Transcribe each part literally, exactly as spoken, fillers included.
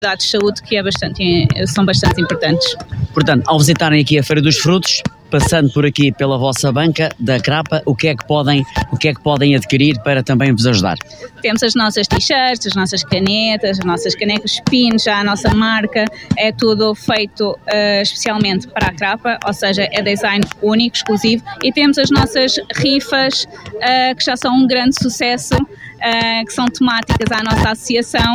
de saúde que é bastante, são bastante importantes. Portanto, ao visitarem aqui a Feira dos Frutos, passando por aqui pela vossa banca da Crapa, o que é que podem, o que é que podem adquirir para também vos ajudar? Temos as nossas t-shirts, as nossas canetas, as nossas canecas, pins, já a nossa marca, é tudo feito uh, especialmente para a Crapa, ou seja, é design único, exclusivo, e temos as nossas rifas, uh, que já são um grande sucesso, uh, que são temáticas à nossa associação,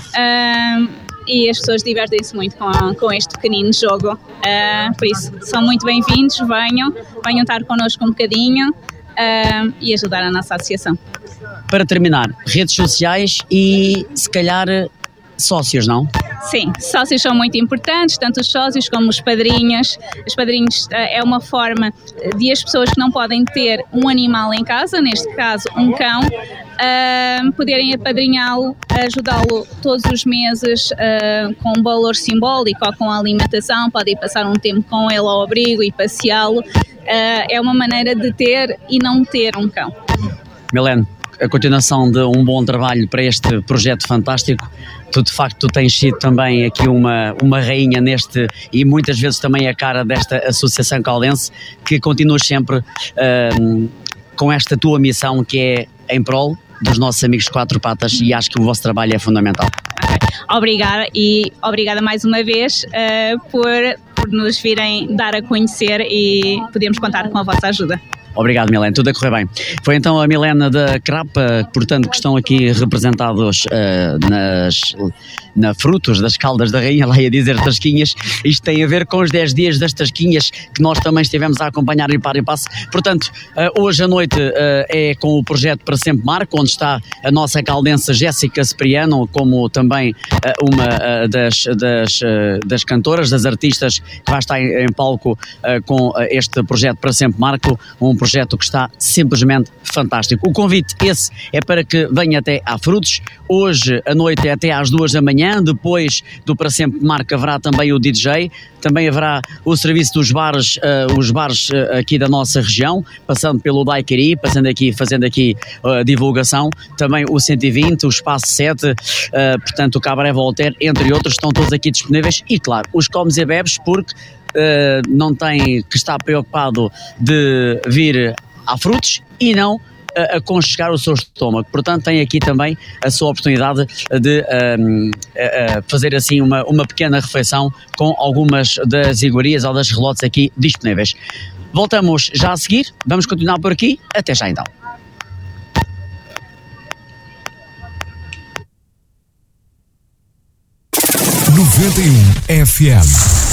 uh, e as pessoas divertem-se muito com, com este pequenino jogo, uh, por isso são muito bem-vindos, venham, venham estar connosco um bocadinho uh, e ajudar a nossa associação. Para terminar, redes sociais e se calhar sócios, não? Sim, sócios são muito importantes, tanto os sócios como os padrinhos. Os padrinhos uh, é uma forma de as pessoas que não podem ter um animal em casa, neste caso um cão, Uh, poderem apadrinhá-lo, ajudá-lo todos os meses uh, com um valor simbólico ou com a alimentação, podem passar um tempo com ele ao abrigo e passeá-lo. Uh, é uma maneira de ter e não ter um cão. Milene, a continuação de um bom trabalho para este projeto fantástico. Tu, de facto, tu tens sido também aqui uma, uma rainha neste e muitas vezes também a cara desta Associação Caldense, que continuas sempre uh, com esta tua missão que é em prol dos nossos amigos de quatro patas, e acho que o vosso trabalho é fundamental. Okay. Obrigada, e obrigada mais uma vez uh, por, por nos virem dar a conhecer e podemos contar com a vossa ajuda. Obrigado, Milene, tudo a correr bem. Foi então a Milene da Crapa, portanto, que estão aqui representados uh, nas, na Frutos das Caldas da Rainha, lá ia dizer Tasquinhas. Isto tem a ver com os dez dias das Tasquinhas, que nós também estivemos a acompanhar em par e passo. Portanto, uh, hoje à noite uh, é com o projeto Para Sempre Marco, onde está a nossa caldense Jéssica Cipriano, como também uh, uma uh, das, das, uh, das cantoras, das artistas, que vai estar em, em palco uh, com uh, este projeto Para Sempre Marco, um projeto que está simplesmente fantástico. O convite esse é para que venha até à Frutos, hoje à noite é até às duas da manhã, depois do Para Sempre Marco haverá também o D J, também haverá o serviço dos bares, uh, os bares uh, aqui da nossa região, passando pelo Daiquiri, passando aqui, fazendo aqui a uh, divulgação, também o cento e vinte, o Espaço sete, uh, portanto o Cabaré Voltaire, entre outros, estão todos aqui disponíveis, e claro, os comes e bebes, porque Uh, não tem que estar preocupado de vir à Frutos e não uh, aconchegar o seu estômago. Portanto, tem aqui também a sua oportunidade de uh, uh, fazer assim uma, uma pequena refeição com algumas das iguarias ou das relotes aqui disponíveis. Voltamos já a seguir, vamos continuar por aqui, até já então. noventa e um F M